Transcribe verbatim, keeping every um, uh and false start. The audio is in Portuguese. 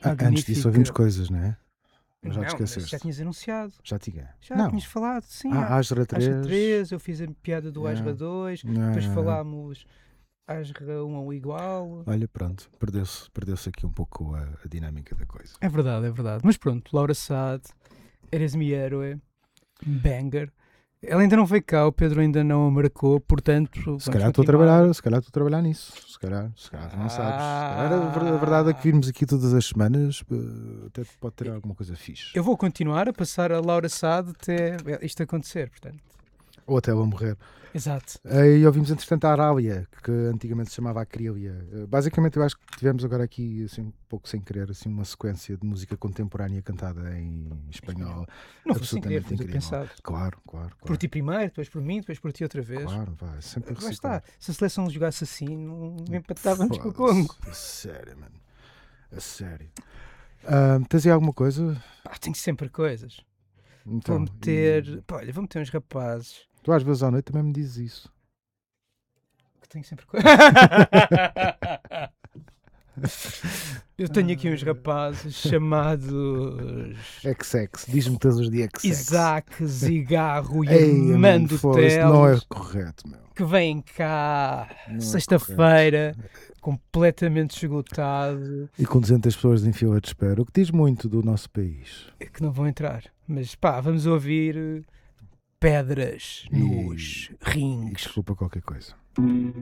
Ah, antes disso ouvimos coisas, não é? Mas já te Não, esqueceste. mas já tinhas anunciado. Já tinha. Já Não. tinhas falado, sim. Ah, Asra três. Asra três, eu fiz a piada do Yeah. Asra dois, Yeah, depois yeah, yeah. falámos Asra um ao igual. Olha, pronto, perdeu-se perdeu aqui um pouco a, a dinâmica da coisa. É verdade, é verdade. Mas pronto, Laura Saad, Eres mi héroe, banger. Ela ainda não veio cá, o Pedro ainda não a marcou, portanto... Se calhar estou a trabalhar, se calhar estou a trabalhar nisso. Se calhar, se calhar, não sabes. Se calhar a verdade é que virmos aqui todas as semanas, até pode ter alguma coisa fixe. Eu vou continuar a passar a Laura Saad até isto acontecer, portanto. Ou até ela morrer. Exato. E ouvimos, entretanto, a Arália, que antigamente se chamava Acrília. Basicamente, eu acho que tivemos agora aqui, assim, um pouco sem querer, assim, uma sequência de música contemporânea cantada em espanhol. Não foi sem querer, foi incrível. pensado. Claro, claro, claro. Por ti primeiro, depois por mim, depois por ti outra vez. Claro, vai, sempre Lá está. Se a seleção jogasse assim, não empatávamos com o Congo. A sério, mano. A sério. Uh, tens aí alguma coisa? Pá, tenho sempre coisas. Então, vou meter... E... Pá, olha, vou meter uns rapazes... Tu às vezes à noite também me dizes isso. Que tenho sempre coisas. Eu tenho aqui uns rapazes chamados X-X, diz-me todos os dias X-X. Isaac, Zigarro e Ei, Armando Teles, não é correto, meu. que vêm cá Não sexta-feira é completamente esgotado e com duzentas pessoas em fila de espera, o que diz muito do nosso país. É que não vão entrar, mas pá, vamos ouvir pedras nos E... rings. E desculpa qualquer coisa.